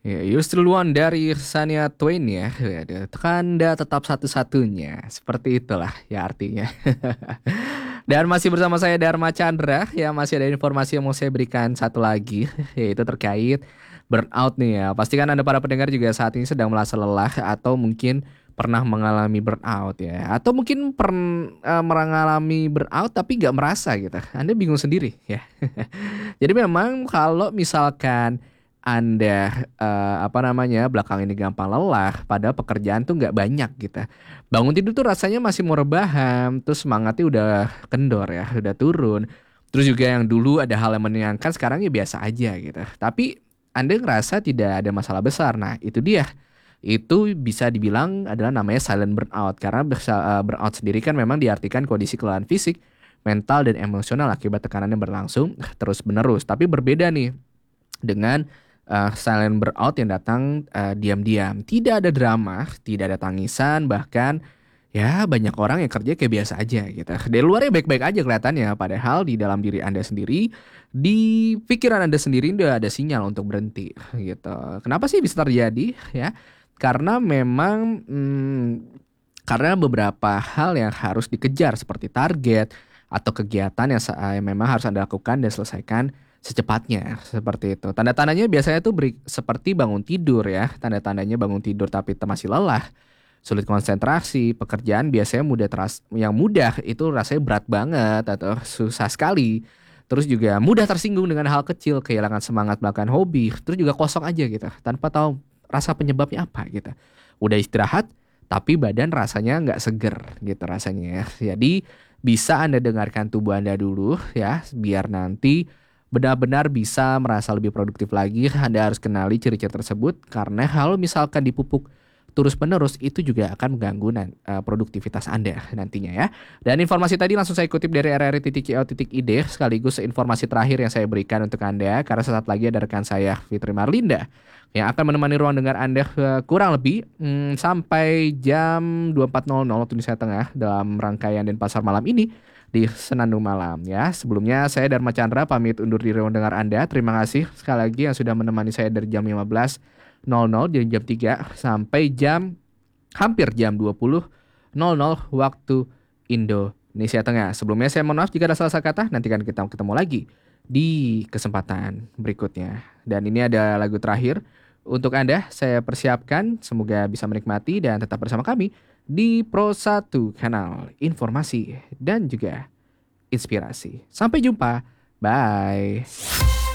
Ya, you're still one dari Shania Twain ya. Waduh, Anda tetap satu-satunya. Seperti itulah ya artinya. Dan masih bersama saya Dharma Chandra. Ya, masih ada informasi yang mau saya berikan satu lagi, yaitu terkait burnout nih ya. Pastikan Anda para pendengar juga saat ini sedang merasa lelah atau mungkin pernah mengalami burnout ya. Atau mungkin mengalami burnout tapi nggak merasa gitu. Anda bingung sendiri ya. Jadi memang kalau misalkan anda apa namanya belakang ini gampang lelah, padahal pekerjaan tuh nggak banyak gitu. Bangun tidur tuh rasanya masih mau rebahan, terus semangatnya udah kendor ya, udah turun. Terus juga yang dulu ada hal yang menyenangkan, sekarang ya biasa aja gitu. Tapi Anda ngerasa tidak ada masalah besar. Nah itu dia. Itu bisa dibilang adalah namanya silent burnout. Karena burnout sendiri kan memang diartikan kondisi kelelahan fisik, mental, dan emosional akibat tekanan yang berlangsung terus menerus. Tapi berbeda nih dengan silent burnout yang datang diam-diam. Tidak ada drama, tidak ada tangisan, bahkan ya banyak orang yang kerja kayak biasa aja gitu. Dari luarnya baik-baik aja kelihatannya, padahal di dalam diri Anda sendiri, di pikiran Anda sendiri udah ada sinyal untuk berhenti gitu. Kenapa sih bisa terjadi ya? Karena memang karena beberapa hal yang harus dikejar seperti target atau kegiatan yang memang harus Anda lakukan dan selesaikan secepatnya seperti itu. Tanda-tandanya biasanya tuh seperti bangun tidur ya. Tanda-tandanya bangun tidur tapi masih lelah, sulit konsentrasi, pekerjaan biasanya yang mudah itu rasanya berat banget atau susah sekali. Terus juga mudah tersinggung dengan hal kecil, kehilangan semangat melakukan hobi, terus juga kosong aja gitu, tanpa tahu rasa penyebabnya apa gitu. Udah istirahat, tapi badan rasanya nggak seger gitu rasanya ya. Jadi bisa Anda dengarkan tubuh Anda dulu ya, biar nanti benar-benar bisa merasa lebih produktif lagi. Anda harus kenali ciri-ciri tersebut karena kalau misalkan dipupuk terus-menerus itu juga akan mengganggu produktivitas Anda nantinya ya. Dan informasi tadi langsung saya kutip dari rri.co.id sekaligus informasi terakhir yang saya berikan untuk Anda karena sesaat lagi ada rekan saya Fitri Marlinda yang akan menemani ruang dengar Anda kurang lebih sampai jam 24.00 waktu Indonesia Tengah dalam rangkaian Denpasar malam ini di Senandung Malam ya. Sebelumnya saya Dharma Chandra pamit undur diri ruang dengar Anda. Terima kasih sekali lagi yang sudah menemani saya dari jam 15.00 dari jam 3 sampai hampir jam 20.00 waktu Indonesia Tengah. Sebelumnya saya mohon maaf jika ada salah kata. Nanti kan kita ketemu lagi di kesempatan berikutnya. Dan ini ada lagu terakhir untuk Anda. Saya persiapkan. Semoga bisa menikmati dan tetap bersama kami di Pro 1 kanal informasi dan juga inspirasi. Sampai jumpa. Bye.